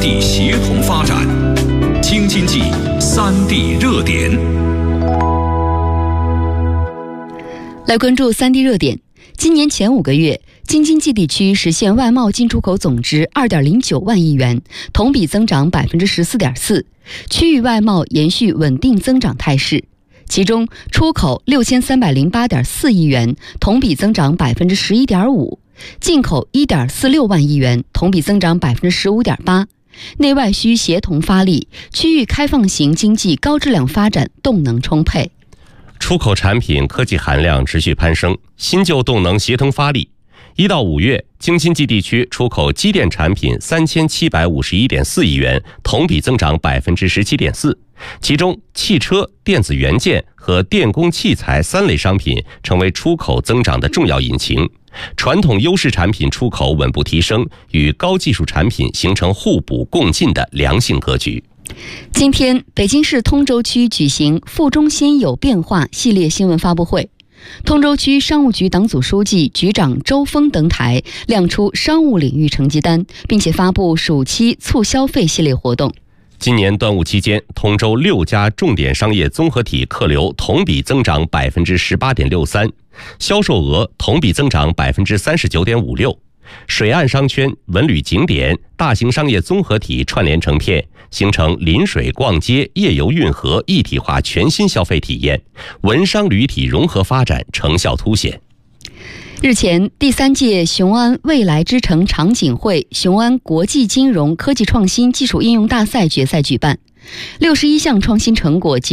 地协同发展。京津冀3D 热点， 来关注3D 热点。今年前5个月，京津冀地区实现外贸进出口总值 2.09 万亿元，同比增长 14.4%， 区域外贸延续稳定增长态势。其中，出口 6308.4 亿元，同比增长 11.5%， 进口 1.46 万亿元，同比增长 15.8%。内外需协同发力，区域开放型经济高质量发展动能充沛。 出口产品科技含量持续攀升，新旧动能协同发力。1到5月，京津冀地区出口机电产品 3751.4 亿元，同比增长 17.4%。其中，汽车、电子元件和电工器材3类商品成为出口增长的重要引擎。传统优势产品出口稳步提升，与高技术产品形成互补共进的良性格局。 今天，北京市通州区举行副中心有变化系列新闻发布会，通州区商务局党组书记、局长周峰登台，亮出商务领域成绩单，并且发布暑期促消费系列活动。 今年端午期间，通州6家重点商业综合体客流同比增长 18.63%， 销售额同比增长 39.56%。水岸商圈、文旅景点、大型商业综合体串联成片，形成临水逛街、夜游运河一体化全新消费体验，文商旅体融合发展成效凸显。 日前，第3届雄安未来之城场景会雄安国际金融科技创新技术应用大赛决赛举办，61项创新成果及